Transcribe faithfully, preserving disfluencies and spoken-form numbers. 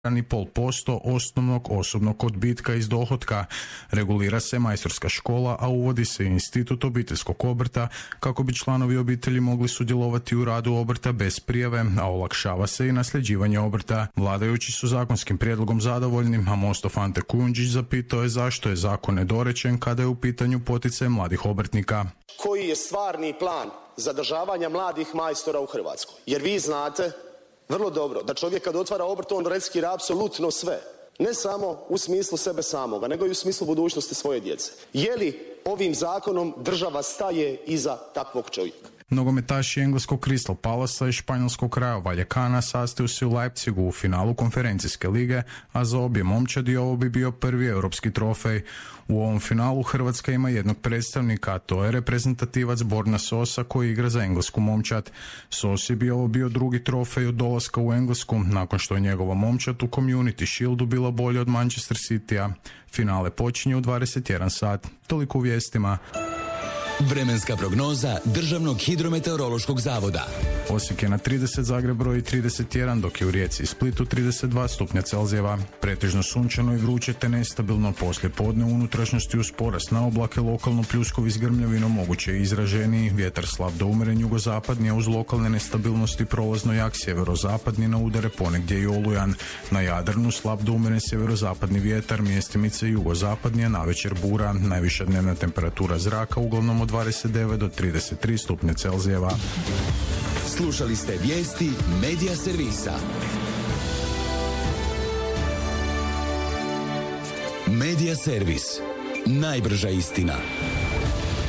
jedan i pol posto osnovnog osobnog odbitka iz dohotka. Regulira se majstorska škola, a uvodi se institut obiteljskog obrta kako bi članovi obitelji mogli sudjelovati u radu obrta bez prijave, a olakšava se i nasljeđivanje obrta. Vladajući su zakonskim prijedlogom zadovoljni, a Mostov Ante Kujundžić zapitao je zašto je zakon nedorečen kada je u pitanju poticaj mladih obrtnika. Koji je stvarni plan zadržavanja mladih majstora u Hrvatskoj? Jer vi znate vrlo dobro da čovjek kad otvara obrt on riskira apsolutno sve. Ne samo u smislu sebe samoga, nego i u smislu budućnosti svoje djece. Je li ovim zakonom država staje iza takvog čovjeka? Nogometaši engleskog Crystal Palacea i španjolskog Rayo Vallecana sastaju se u Leipzigu u finalu konferencijske lige, a za obje momčadi ovo bi bio prvi europski trofej. U ovom finalu Hrvatska ima jednog predstavnika, a to je reprezentativac Borna Sosa koji igra za englesku momčad. Sosi bi ovo bio drugi trofej od dolaska u Englesku, nakon što je njegova momčad u Community Shieldu bila bolja od Manchester Citya. Finale počinje u dvadeset jedan sat. Toliko u vijestima. Vremenska prognoza Državnog hidrometeorološkog zavoda. Osijek je na trideset, Zagreb broji trideset jedan, dok je u Rijeci i Splitu trideset dva stupnja Celzijeva. Pretežno sunčano i vruće te nestabilno poslije podne, u unutrašnjosti uz porast na oblake, lokalno pljuskovi s grmljavinom, moguće i izraženiji, vjetar slab do umeren jugozapadni, a uz lokalne nestabilnosti prolazno jak sjeverozapadni, na udare ponegdje i olujan. Na Jadranu slab do umeren sjeverozapadni vjetar, mjestimice jugozapadni, a navečer bura. Najviša dnevna temperatura zraka uglavnom od dvadeset devet do trideset tri stupnja Celzijeva. Slušali ste vijesti Medija servisa. Medija servis. Najbrža istina.